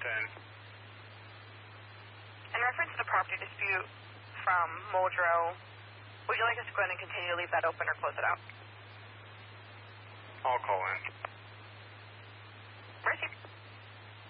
In reference to the property dispute from Muldrow, would you like us to go ahead and continue to leave that open or close it out? I'll call in.